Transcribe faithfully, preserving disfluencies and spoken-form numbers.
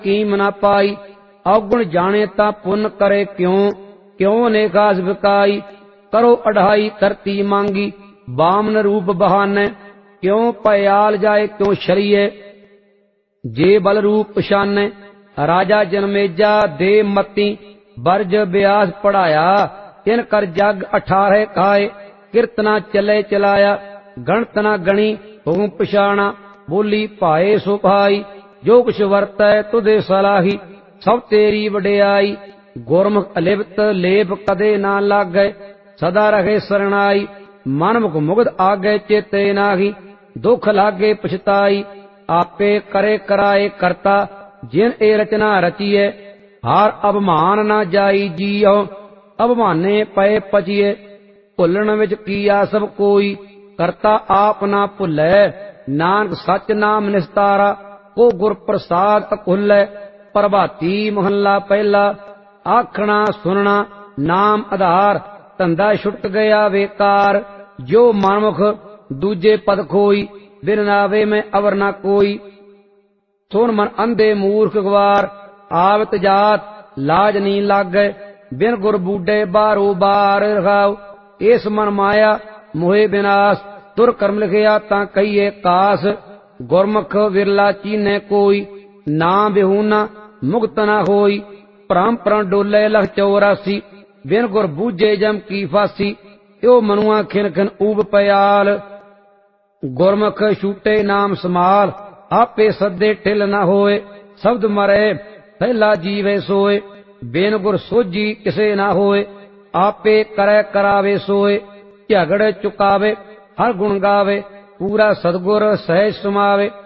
कीम न पाई। अवगुण जाने ता पुन करे क्यों, क्यों नेकास बिकाई। करो अढ़ाई धरती मांगी, बामन रूप बहाने। क्यों पयाल जाए क्यों शरीय, जे बल रूप शाने। राजा जनमेजा दे मती, बरज ब्यास पढ़ाया। इन कर जग अठारह खाए, कीर्तना चले चलाया। गणत न गणी हुकुम पछाणा, बोली भाए सो भाई। जो कुछ वरतै तुधे सलाही, सब तेरी वडियाई। गुरमुख अलिप्त लेप कदे ना लागै, सदा रहे सरणाई। मनमुख मुग्ध आगे चेते नाही, दुख लागे पछताई। आपे करे कराए करता, जिन ए रचना रचिए। हार अभिमान न जाई जीओ, अभिमाने पए पचिए। भुलण विच कीया सब कोई, करता आप ना भुलै। नानक सच नाम निस्तारा, को गुर प्रसाद अकुलै। प्रभाती महला पहला, आखना सुनना नाम आधार। धंधा छुट गया बेकार, जो मनमुख दूजे पद खोई। बिन नावे में अवर न कोई, सुन मन अंधे मूर्ख गवार। आवत जात लाज नी लागै, बिन गुर बूढ़े बारो बार रखाओ। इस मन माया मोहे विनाश, दुर्कर्म लिखिया ता कहिए कास। गुरमुख विरला चीने कोई, ना बिहूना मुक्त न होई। भ्रम प्रण डोले लख चौरासी, बिन गुर बूझे जम की फांसी। यो मनुआ खिन खिन ऊब पयाल, गुरमुख छूटे नाम समाल। आपे सदे ठिल न होए, शब्द मरे थैला जीवे सोए। बिन गुर सोझी किसे न होए, आपे करे करावे सोए। झगड़े चुकावे हर गुण गावे, पूरा सदगुर सहज समावे।